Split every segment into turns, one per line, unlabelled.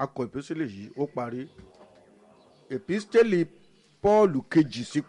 akọ ìpísílẹ̀ yìí ó parí. Èpísítélì Pọ́ọ̀lù kejì sí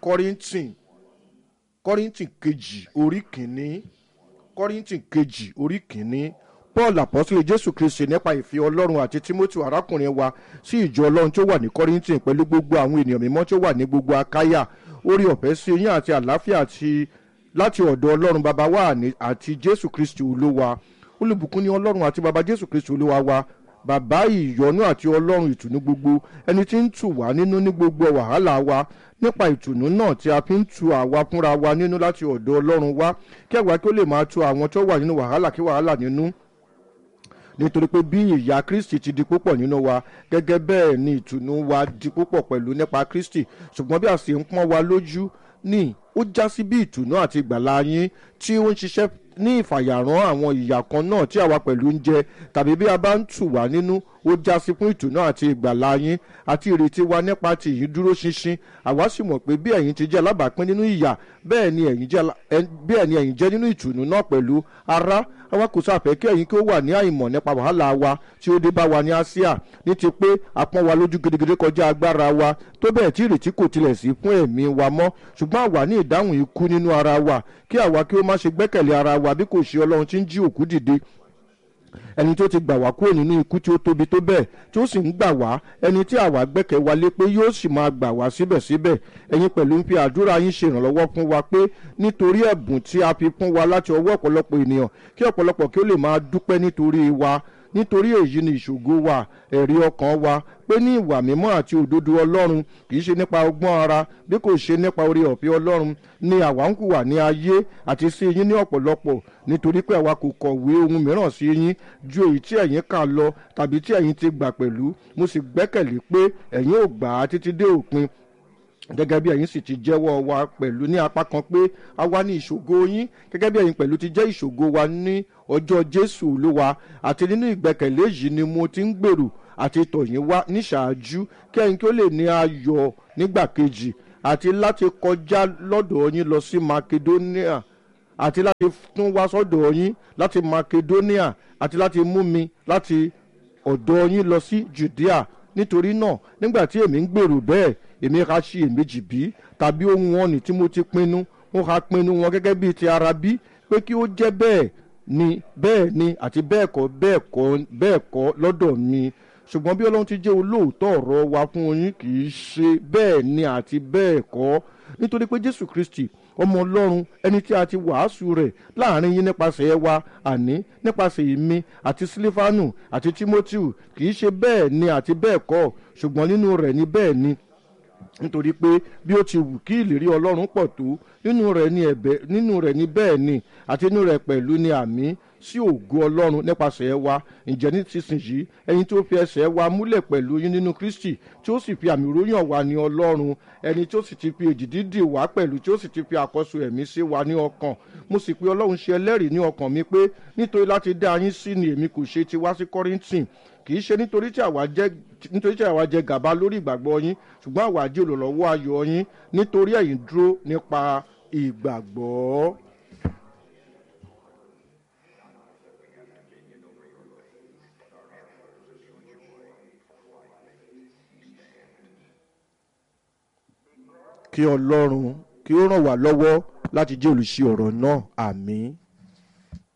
Kọ́ríńtì kejì orí kìíní. Kọ́ríńtì kejì orí kìíní. Paul apọ́sítélì Jésù Kristi nípa ìfẹ́ Ọlọ́run àti Tímótì arákùnrin wa sí ìjọ Ọlọ́run tó wà ní Kọ́ríńtì pẹ̀lú gbogbo àwọn ènìyàn mímọ́ tó wà ní gbogbo Akáyà. Orí ọ̀fẹ́ sí yín àti àlàáfíà àti láti ọ̀dọ̀ Ọlọ́run bàbá wa àti Jésù Kristi Olúwa. Olùbùkún ni Ọlọ́run àti bàbá Jésù Kristi Olúwa wa, bàbá ìyọ́nú àti Ọlọ́run ìtùnú gbogbo, ẹni tí ń tù wá nínú ní gbogbo wàhálà wa, nípa ìtùnú náà tí a fi ń tu àwa fúnra wa nínú láti ọ̀dọ̀ Ọlọ́run wá, kí àwa kí ó lè máa tu àwọn tó wà nínú wàhálà kí wàhálà nínú. Nítorí pé bí ìyà Kristi ti di púpọ̀ nínú wa, gẹ́gẹ́ bẹ́ẹ̀ ni ìtùnú wa di púpọ̀ pẹ̀lú nípa Kristi. Ṣùgbọ́n bí a sì ń pọ́n wa lójú ní ó já sí bí ìtùnú àti ìgbàlà yín tí ó ń ṣiṣẹ́ ní ìfàyàrán àwọn ìyà kan náà tí àwa pẹ̀lú ń jẹ, tàbí bí a bá ń tù wá nínú ó já sí fún ìtùnú àti ìgbàlà yín àti ìrètí wa nípa ti yín dúró ṣinṣin. Àwa sì mọ̀ pé bí ẹ̀yin ti jẹ́ alábàápín nínú ìyà, bẹ́ẹ̀ ni ẹ̀yin jẹ́ nínú ìtùnú náà pẹ̀lú. Ará, àwa kò sáfẹ́ kí ẹ̀yin kí ó wà ní àìmọ̀ nípa wàhálà wa tí ó dé bá wa ní Áṣíà, ní ti pé a pọ́n wa lójú gidigidi kọjá agbára wa, tó bẹ́ẹ̀ tí ìrètí kò tilẹ̀ sí fún ẹ̀mí wa mọ́. Ṣùgbọ́n àwa ní ìdáhùn ikú nínú ara wa, kí àwa kí ó má ṣe gbẹ́kẹ̀lé ara wa bí kò ṣe Ọlọ́run tí ń jí òkú dìde, ẹni tó ti gbà wá kúrò nínú ikú tí ó tóbi tó bẹ́ẹ̀ tí ó sì ń gbà wá, ẹni tí àwa gbẹ́kẹ̀ wa lé pé yóò sì máa gbà wá síbẹ̀síbẹ̀. Ẹ̀yin pẹ̀lú ń fi àdúrà yín ṣe ìrànlọ́wọ́ fún wa pé nítorí ẹ̀bùn tí a fi fún wa láti ọwọ́ ọ̀pọ̀lọpọ̀ ènìyàn, kí ọ̀pọ̀lọpọ̀ kí ó lè máa dúpẹ́ nítorí wa. Nítorí èyí ni ìṣògo wa, ẹ̀rí ọkàn wa, pé ní ìwà mímọ́ àti òdodo Ọlọ́run, kì í ṣe nípa ọgbọ́n ara bí kò ṣe nípa oore ọ̀fẹ́ Ọlọ́run, ni àwa ń hùwà ní ayé àti sí yín ní ọ̀pọ̀lọpọ̀, nítorí pé àwa kò kọ̀wé ohun mìíràn sí yín ju èyí tí ẹ̀yin kà lọ tàbí tí ẹ̀yin ti gbà pẹ̀lú. Mo sì gbẹ́kẹ̀lé pé ẹ̀yin ò gbà á títí dé òpin, gẹ́gẹ́ bí ẹ̀yin sì ti jẹ́wọ́ wa pẹ̀lú ní apá kan pé a wá ní ìṣògo yín, gẹ́gẹ́ bí ẹ̀yin pẹ̀lú ti jẹ́ ìṣògo wa ní ọjọ́ Jésù Olúwa. Àti nínú ìgbẹ́kẹ̀lé yìí ni mo ti ń gbèrò àti tọ̀ yín wá níṣáájú, kí ẹ̀yin kí ó lè ní ayọ̀ nígbà kejì, àti láti kọjá lọ́dọ̀ yín lọ sí Makedonia, àti láti tún wá sọ́dọ̀ yín láti Makedonia, àti láti mú mi láti ọ̀dọ̀ yín lọ sí Judea. Nítorí náà, nígbà tí èmi ń gbèrò bẹ́ẹ̀, èmi ká ṣe èméjì bí tàbí ohun wọn ni tí mo ti pinnu, mo ká pinnu wọn gẹ́gẹ́ bí ti ara bí, pé kí ó jẹ́ bẹ́ẹ̀ ni àti bẹ́ẹ̀ kọ́ lọ́dọ̀ mi. Ṣùgbọ́n bí Ọlọ́run ti jẹ́ olóòótọ́ ọ̀rọ̀ wa fún yín, kì í ṣe bẹ́ẹ̀ ni àti bẹ́ẹ̀ kọ́. Nítorí pé Jésù Kristi ọmọ Ọlọ́run, ẹni tí a ti wàásù rẹ̀ láàrin yín nípasẹ̀ wa, àní nípasẹ̀ èmi àti Sílífánù àti Tímótíù, kì í ṣe bẹ́ẹ̀ ni àti bẹ́ẹ̀ kọ́, ṣùgbọ́n nínú rẹ̀ ni bẹ́ẹ̀ ni. Nítorí pé bí ó ti wù kí ìlérí Ọlọ́run pọ̀ tó, nínú rẹ̀ ni bẹ́ẹ̀ ni, àti nínú rẹ̀ pẹ̀lú ni àmì sí ògo Ọlọ́run nípasẹ̀ wa. Ǹjẹ́ nísinsìnyí ẹni tó fi ẹsẹ̀ wa múlẹ̀ pẹ̀lú yín nínú Kristi, tí ó sì fi àmì ìròyìn wa ní Ọlọ́run, ẹni tí ó sì ti fi èdìdì dì wá pẹ̀lú, tí ó sì ti fi àkọ́so ẹ̀mí sí wa ní ọkàn. Mo sì pe Ọlọ́run ṣe ẹlẹ́rìí ní ọkàn mi pé nítorí láti dá yín sí ni èmi kò ṣe ti wá sí Kọ́ríńtì, kì í ṣe nítorí tí àwa jẹ gàba lórí ìgbàgbọ́ yín, ṣùgbọ́n àwa jẹ́ olùrànlọ́wọ́ ayọ̀ yín, nítorí ẹ̀yin dúró nípa ìgbàgbọ́. Kí Ọlọ́run kí ó ràn wá lọ́wọ́ láti jẹ́ olùṣe ọ̀rọ̀ náà. Àmín.